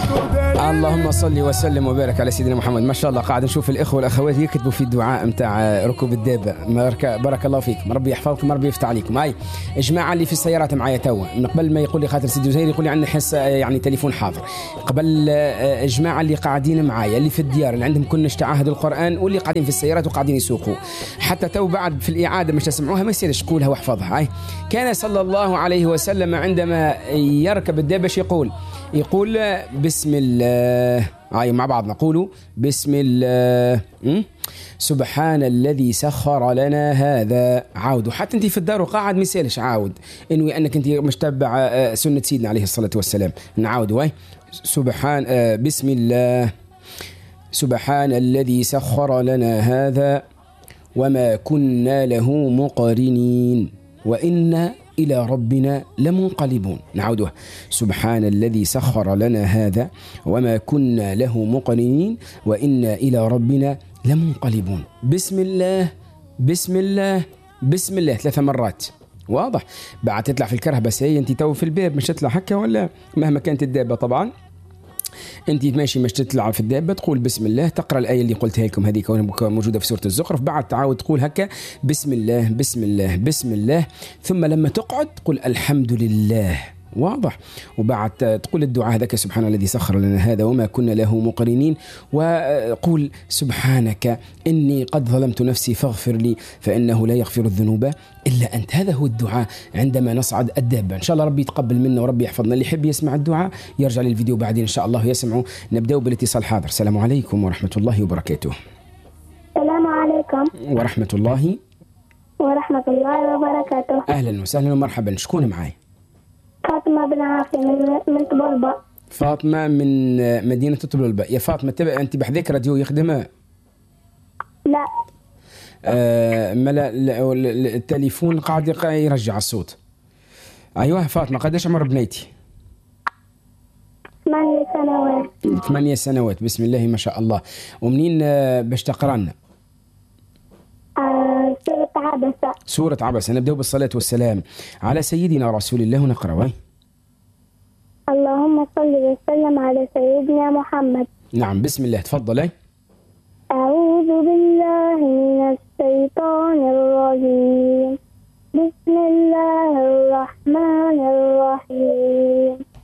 اللهم صل وسلم وبارك على سيدنا محمد. ما شاء الله قاعد نشوف الإخوة والأخوات يكتبوا في الدعاء متاع ركوب الدابة. بارك الله فيكم، ربي يحفظكم، ربي يفتح عليكم. هاي جماعة اللي في السيارات معايا توا، من قبل ما يقول لي خاطر سيدي زهير يقول لي عندنا حس يعني تليفون حاضر. قبل جماعة اللي قاعدين معايا اللي في الديار اللي عندهم كنش تعاهد القرآن واللي قاعدين في السيارات وقاعدين يسوقوا، حتى تو بعد في الإعادة مش تسمعوها ما يصيرش قولها واحفظها. هاي كان صلى الله عليه وسلم عندما يركب الدابة يقول بسم الله. هاي مع بعض نقولوا بسم الله. سبحان الذي سخر لنا هذا. عاودوا حتى انت في الدار وقاعد مثالش عاود انوي انك انت مش تبع سنة سيدنا عليه الصلاة والسلام. نعاودوا هاي سبحان بسم الله. سبحان الذي سخر لنا هذا وما كنا له مقرنين وإنا إلى ربنا لمنقلبون. نعودها سبحان الذي سخر لنا هذا وما كنا له مقرنين وإنا إلى ربنا لمنقلبون. بسم الله بسم الله بسم الله 3 مرات. واضح؟ بعد تطلع في الكرهبة هي انت تو في الباب مش تطلع هكا ولا مهما كانت الدابة طبعا انت ماشي مش تطلع في الدابة تقول بسم الله، تقرأ الآية اللي قلتها لكم هذه موجودة في سورة الزخرف، بعد تعاود تقول هكا بسم الله بسم الله بسم الله، ثم لما تقعد تقول الحمد لله. واضح؟ وبعد تقول الدعاء هذاك سبحان الذي سخر لنا هذا وما كنا له مقرنين، وقول سبحانك إني قد ظلمت نفسي فاغفر لي فإنه لا يغفر الذنوب إلا أنت. هذا هو الدعاء عندما نصعد الدابة. إن شاء الله ربي يتقبل منا وربي يحفظنا. اللي يحب يسمع الدعاء يرجع للفيديو بعدين إن شاء الله يسمعوا. نبدأ بالاتصال حاضر. السلام عليكم ورحمة الله وبركاته. السلام عليكم ورحمة الله وبركاته. أهلا وسهلا ومرحبا. شكون معاي؟ فاطمة بن عاصم من طبلبة. فاطمة من مدينة طبلبة. يا فاطمة تبع أنت بحذاك راديو يخدمها؟ لا. التليفون قاعد يرجع الصوت. أيوة فاطمة قديش عمر بنيتي؟ 8 سنوات. 8 سنوات. بسم الله ما شاء الله. ومنين باش تقرأ لنا؟ سورة عبسة. سورة عبسة. نبدأ بالصلاة والسلام على سيدنا رسول الله ونقرأ. اللهم صل وسلم على سيدنا محمد. نعم بسم الله تفضل. أعوذ بالله من الشيطان الرجيم. بسم الله الرحمن الرحيم.